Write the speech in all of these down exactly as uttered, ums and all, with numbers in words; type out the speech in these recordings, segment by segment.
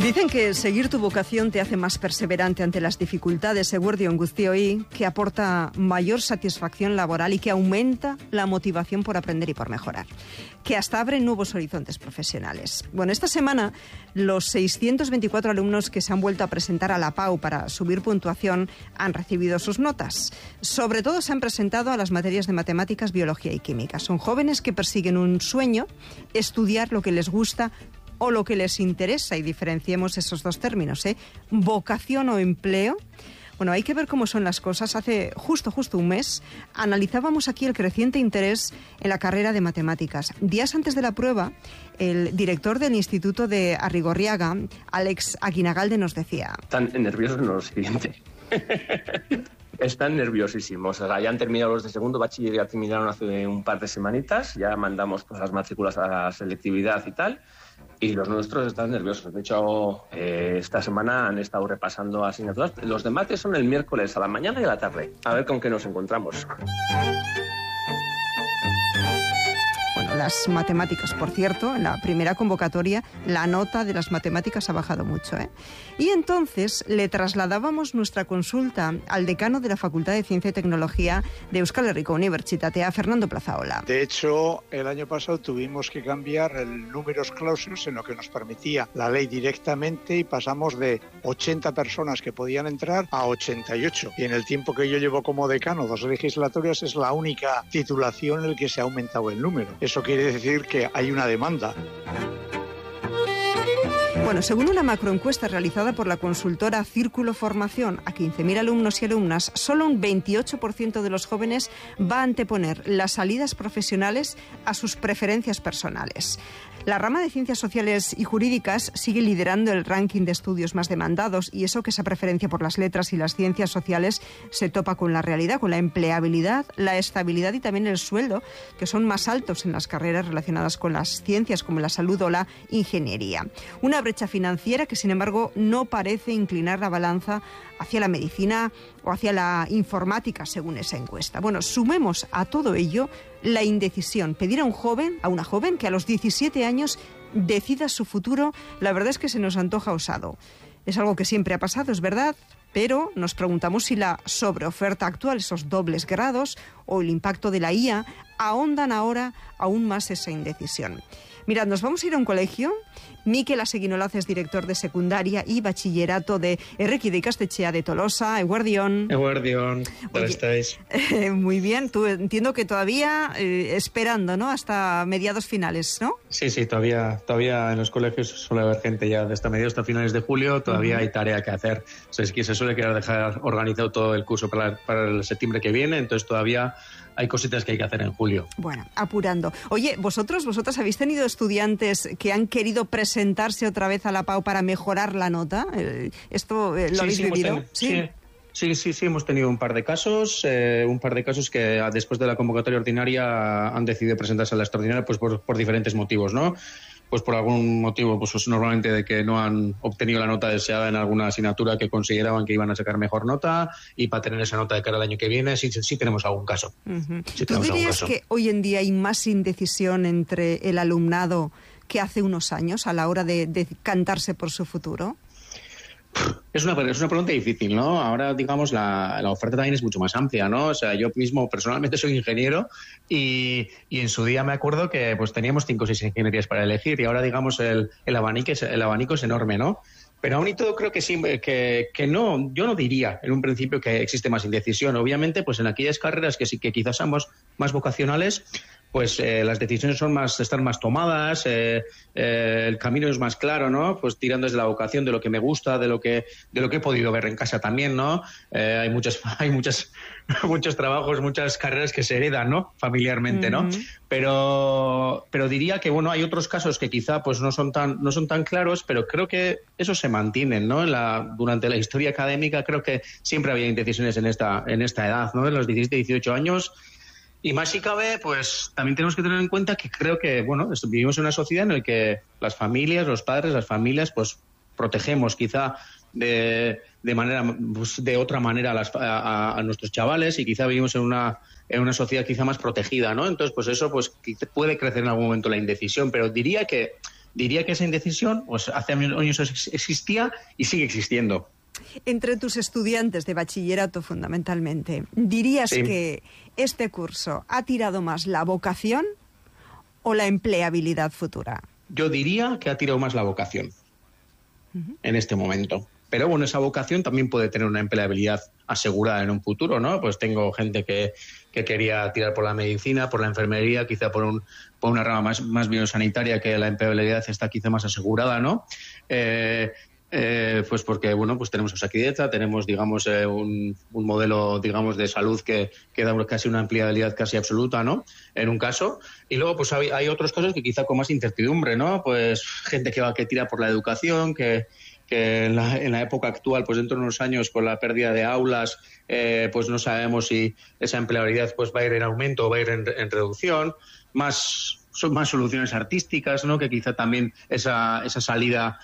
Dicen que seguir tu vocación te hace más perseverante ante las dificultades, eguerdion guztioi, que aporta mayor satisfacción laboral y que aumenta la motivación por aprender y por mejorar, que hasta abre nuevos horizontes profesionales. Bueno, esta semana los seiscientos veinticuatro alumnos que se han vuelto a presentar a la PAU para subir puntuación han recibido sus notas. Sobre todo se han presentado a las materias de matemáticas, biología y química. Son jóvenes que persiguen un sueño, estudiar lo que les gusta o lo que les interesa, y diferenciemos esos dos términos, ¿eh? Vocación o empleo. Bueno, hay que ver cómo son las cosas. Hace justo, justo un mes analizábamos aquí el creciente interés en la carrera de matemáticas. Días antes de la prueba, el director del Instituto de Arrigorriaga, Alex Aguinagalde, nos decía: Están nerviosos en lo siguiente. Están nerviosísimos. O sea, ya han terminado los de segundo bachiller, ya terminaron hace un par de semanitas. Ya mandamos pues, las matrículas a la selectividad y tal. Y los nuestros están nerviosos. De hecho, eh, esta semana han estado repasando asignaturas. Los de mates son el miércoles a la mañana y a la tarde. A ver con qué nos encontramos. Bueno, las matemáticas, por cierto, en la primera convocatoria, la nota de las matemáticas ha bajado mucho, ¿eh? Y entonces le trasladábamos nuestra consulta al decano de la Facultad de Ciencia y Tecnología de Euskal Herriko Unibertsitatea, Fernando Plazaola. De hecho, el año pasado tuvimos que cambiar el numerus clausus en lo que nos permitía la ley directamente y pasamos de ochenta personas que podían entrar a ochenta y ocho. Y en el tiempo que yo llevo como decano, dos legislaturas, es la única titulación en la que se ha aumentado el número. Eso quiere decir que hay una demanda. Bueno, según una macroencuesta realizada por la consultora Círculo Formación a quince mil alumnos y alumnas, solo un veintiocho por ciento de los jóvenes va a anteponer las salidas profesionales a sus preferencias personales. La rama de Ciencias Sociales y Jurídicas sigue liderando el ranking de estudios más demandados, y eso que esa preferencia por las letras y las ciencias sociales se topa con la realidad, con la empleabilidad, la estabilidad y también el sueldo, que son más altos en las carreras relacionadas con las ciencias como la salud o la ingeniería. Una brecha financiera que, sin embargo, no parece inclinar la balanza hacia la medicina o hacia la informática, según esa encuesta. Bueno, sumemos a todo ello la indecisión. Pedir a un joven, a una joven que a los diecisiete años decida su futuro, la verdad es que se nos antoja osado. Es algo que siempre ha pasado, es verdad, pero nos preguntamos si la sobreoferta actual, esos dobles grados o el impacto de la I A ahondan ahora aún más esa indecisión. Mirad, nos vamos a ir a un colegio. Mikel Aseguinolaz es director de secundaria y bachillerato de Errekide Ikastetxea de Tolosa. Eguerdion. Eguerdion, ¿cómo estáis? Eh, muy bien, tú entiendo que todavía eh, esperando, ¿no? Hasta mediados finales, ¿no? Sí, sí, todavía, todavía en los colegios suele haber gente ya de hasta mediados hasta finales de julio, todavía uh-huh. hay tarea que hacer. O sea, es que se suele querer dejar organizado todo el curso para, para el septiembre que viene, entonces todavía hay cositas que hay que hacer en julio. Bueno, apurando. Oye, vosotros, vosotras habéis tenido estudiantes que han querido presentarse otra vez a la PAU para mejorar la nota. ¿Esto eh, lo sí, habéis sí, vivido? Tenido, ¿Sí? Sí. Sí, sí, sí, hemos tenido un par de casos, eh, un par de casos que después de la convocatoria ordinaria han decidido presentarse a la extraordinaria, pues por, por diferentes motivos, ¿no? Pues por algún motivo, pues normalmente de que no han obtenido la nota deseada en alguna asignatura que consideraban que iban a sacar mejor nota, y para tener esa nota de cara al año que viene sí, sí tenemos algún caso. Uh-huh. Sí ¿Tú dirías caso. que hoy en día hay más indecisión entre el alumnado que hace unos años a la hora de, de cantarse por su futuro? Es una, es una pregunta difícil, ¿no? Ahora, digamos, la, la oferta también es mucho más amplia, ¿no? O sea, yo mismo personalmente soy ingeniero y, y en su día me acuerdo que pues teníamos cinco o seis ingenierías para elegir, y ahora, digamos, el, el, abanico, es, el abanico es enorme, ¿no? Pero aún y todo creo que sí, que, que no, yo no diría en un principio que existe más indecisión. Obviamente, pues en aquellas carreras que sí que quizás seamos más vocacionales, pues eh, las decisiones son más, están más tomadas, eh, eh, el camino es más claro, ¿no? Pues tirando desde la vocación, de lo que me gusta, de lo que, de lo que he podido ver en casa también, ¿no? Eh, hay muchas, hay muchas, muchos trabajos, muchas carreras que se heredan, ¿no? Familiarmente, ¿no? Uh-huh. Pero, pero diría que, bueno, hay otros casos que quizá pues no son tan, no son tan claros, pero creo que esos se mantienen, ¿no? En la, durante la historia académica creo que siempre había indecisiones en esta, en esta edad, ¿no? En los diecisiete, dieciocho años. Y más si cabe, pues también tenemos que tener en cuenta que creo que, bueno, vivimos en una sociedad en la que las familias, los padres, las familias, pues protegemos quizá de, de manera, pues, de otra manera a, las, a, a nuestros chavales, y quizá vivimos en una, en una sociedad quizá más protegida, ¿no? Entonces, pues eso pues puede crecer en algún momento la indecisión, pero diría que diría que esa indecisión pues hace años existía y sigue existiendo. Entre tus estudiantes de bachillerato, fundamentalmente, ¿dirías sí. que este curso ha tirado más la vocación o la empleabilidad futura? Yo diría que ha tirado más la vocación uh-huh. en este momento. Pero bueno, esa vocación también puede tener una empleabilidad asegurada en un futuro, ¿no? Pues tengo gente que, que quería tirar por la medicina, por la enfermería, quizá por, un, por una rama más, más biosanitaria, que la empleabilidad está quizá más asegurada, ¿no? Eh, Eh, pues porque, bueno, pues tenemos Osakidetza, tenemos, digamos, eh, un, un modelo, digamos, de salud que, que da casi una empleabilidad casi absoluta, ¿no? En un caso. Y luego, pues hay, hay otros casos que quizá con más incertidumbre, ¿no? Pues gente que va, que tira por la educación, que, que en la, en la época actual, pues dentro de unos años, con la pérdida de aulas, eh, pues no sabemos si esa empleabilidad pues va a ir en aumento o va a ir en, en reducción. Más... son más soluciones artísticas, ¿no? Que quizá también esa, esa salida,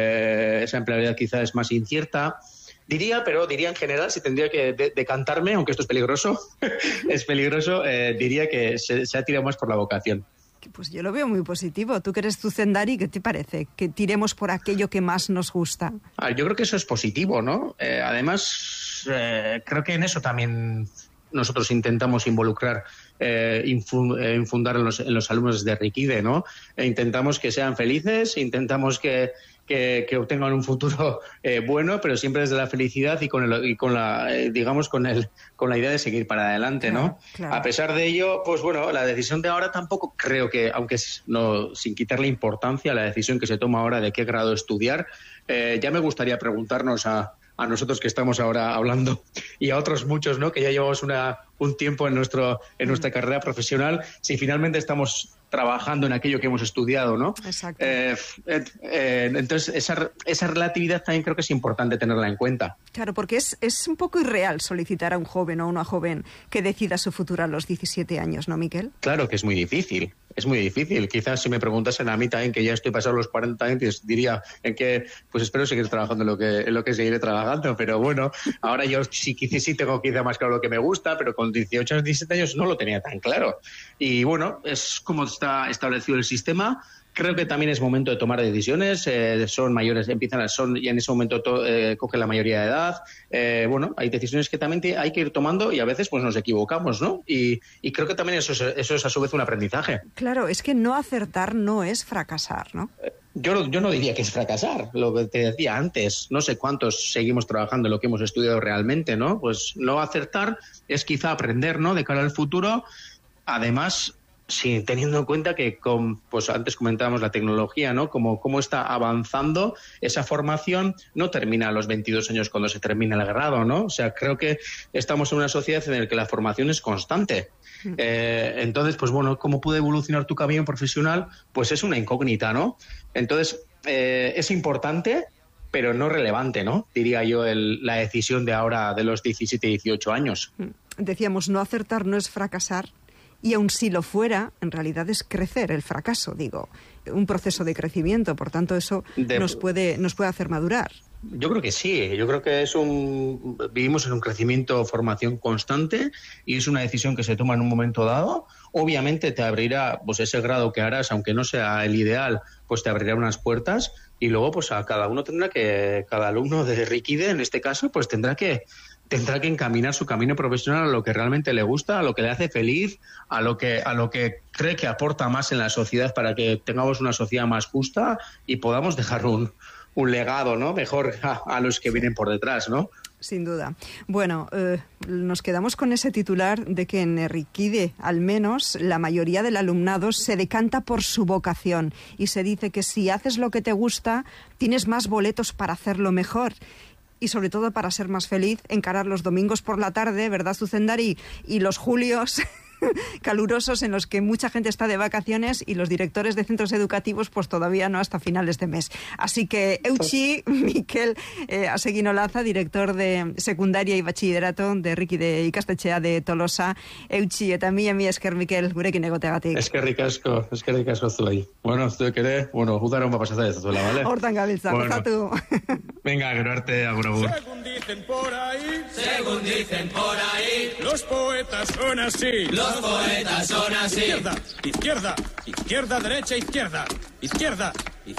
eh, esa empleabilidad quizá es más incierta. Diría, pero diría en general, si tendría que de- decantarme, aunque esto es peligroso, es peligroso, eh, diría que se, se ha tirado más por la vocación. Pues yo lo veo muy positivo. Tú que eres Zuzendari, ¿qué te parece? Que tiremos por aquello que más nos gusta. Ah, yo creo que eso es positivo, ¿no? Eh, además, eh, creo que en eso también nosotros intentamos involucrar, eh, infu- eh, infundar en los, en los alumnos de Rikide, ¿no? E intentamos que sean felices, intentamos que, que, que obtengan un futuro eh, bueno, pero siempre desde la felicidad y con el, y con la, eh, digamos, con el, con la idea de seguir para adelante, ¿no? Claro, claro. A pesar de ello, pues bueno, la decisión de ahora tampoco creo que, aunque no, sin quitarle importancia a la decisión que se toma ahora de qué grado estudiar, eh, ya me gustaría preguntarnos a a nosotros que estamos ahora hablando y a otros muchos, ¿no? Que ya llevamos una, un tiempo en nuestro en nuestra carrera profesional, si finalmente estamos trabajando en aquello que hemos estudiado, ¿no? Exacto. Eh, eh, eh, entonces, esa, esa relatividad también creo que es importante tenerla en cuenta. Claro, porque es, es un poco irreal solicitar a un joven o a una joven que decida su futuro a los diecisiete años, ¿no, Miquel? Claro que es muy difícil, es muy difícil. Quizás si me preguntasen a mí también, que ya estoy pasado los cuarenta años, diría en que, pues espero seguir trabajando en lo que, en lo que seguiré trabajando, pero bueno, ahora yo sí, quizás sí tengo quizá más claro lo que me gusta, pero con dieciocho, diecisiete años no lo tenía tan claro. Y bueno, es como está establecido el sistema. Creo que también es momento de tomar decisiones. Eh, son mayores, empiezan a, son y en ese momento to, eh, cogen la mayoría de edad. Eh, bueno, hay decisiones que también te, hay que ir tomando y a veces pues nos equivocamos, ¿no? Y, y creo que también eso es, eso es a su vez un aprendizaje. Claro, es que no acertar no es fracasar, ¿no? Yo, yo no diría que es fracasar, lo que te decía antes. No sé cuántos seguimos trabajando en lo que hemos estudiado realmente, ¿no? Pues no acertar es quizá aprender, ¿no? De cara al futuro. Además, sí, teniendo en cuenta que, con, pues antes comentábamos la tecnología, ¿no? Como cómo está avanzando esa formación, no termina a los veintidós años cuando se termina el grado, ¿no? O sea, creo que estamos en una sociedad en la que la formación es constante. Eh, entonces, pues bueno, ¿cómo puede evolucionar tu camino profesional? Pues es una incógnita, ¿no? Entonces, eh, es importante, pero no relevante, ¿no? Diría yo, el, la decisión de ahora de los diecisiete, dieciocho años. Decíamos, no acertar no es fracasar. Y aun si lo fuera, en realidad es crecer el fracaso, digo, un proceso de crecimiento, por tanto eso de... nos puede nos puede hacer madurar. Yo creo que sí, yo creo que es un vivimos en un crecimiento, formación constante y es una decisión que se toma en un momento dado. Obviamente te abrirá, pues ese grado que harás, aunque no sea el ideal, pues te abrirá unas puertas y luego pues a cada uno tendrá que, cada alumno de Rikide en este caso, pues tendrá que tendrá que encaminar su camino profesional a lo que realmente le gusta, a lo que le hace feliz, a lo que a lo que cree que aporta más en la sociedad para que tengamos una sociedad más justa y podamos dejar un, un legado, ¿no? Mejor a, a los que vienen por detrás, ¿no? Sin duda. Bueno, eh, nos quedamos con ese titular de que en Rikide, al menos, la mayoría del alumnado se decanta por su vocación y se dice que si haces lo que te gusta, tienes más boletos para hacerlo mejor. Y sobre todo para ser más feliz, encarar los domingos por la tarde, ¿verdad, Zuzendari? Y los julios calurosos en los que mucha gente está de vacaciones y los directores de centros educativos pues todavía no hasta finales de mes. Así que Eutsi, Miquel eh, Aseguinolaza, director de secundaria y bachillerato de Rikide Ikastetxea de Tolosa. Eutsi, eta mila mi esker, Miquel, gurekin egoteagatik. Eskerrik asko, eskerrik asko zuei. Bueno, zuek ere, bueno, udaron va pasar esto, ¿vale? Hortan gabiltza, bueno. gozatu. Venga, gero arte, agur agur. Según dicen por ahí, según dicen por ahí, los poetas son así. Los poetas son así. Izquierda, izquierda, izquierda, derecha, izquierda, izquierda,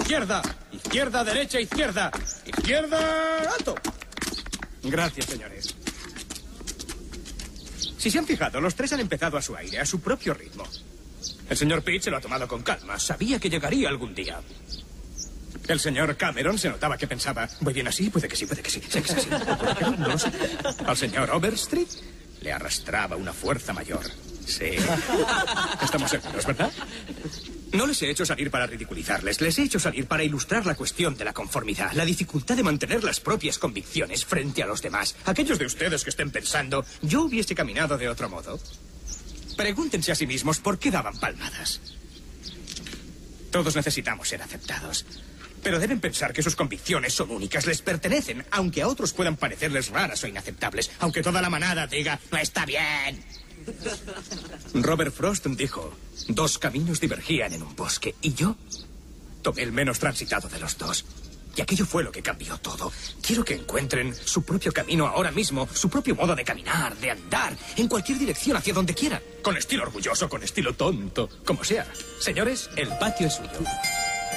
izquierda, izquierda, derecha, izquierda, izquierda, alto. Gracias, señores. Si se han fijado, los tres han empezado a su aire, a su propio ritmo. El señor Pitt se lo ha tomado con calma. Sabía que llegaría algún día. El señor Cameron se notaba que pensaba, ¿voy bien así? Puede que sí, puede que sí. Sé que es así. No lo sé. Al señor Overstreet le arrastraba una fuerza mayor. Sí. Estamos seguros, ¿verdad? No les he hecho salir para ridiculizarles. Les he hecho salir para ilustrar la cuestión de la conformidad, la dificultad de mantener las propias convicciones frente a los demás. Aquellos de ustedes que estén pensando, yo hubiese caminado de otro modo. Pregúntense a sí mismos por qué daban palmadas. Todos necesitamos ser aceptados. Pero deben pensar que sus convicciones son únicas, les pertenecen, aunque a otros puedan parecerles raras o inaceptables, aunque toda la manada diga, no está bien. Robert Frost dijo, dos caminos divergían en un bosque, y yo tomé el menos transitado de los dos. Y aquello fue lo que cambió todo. Quiero que encuentren su propio camino ahora mismo, su propio modo de caminar, de andar, en cualquier dirección, hacia donde quieran. Con estilo orgulloso, con estilo tonto, como sea. Señores, el patio es suyo.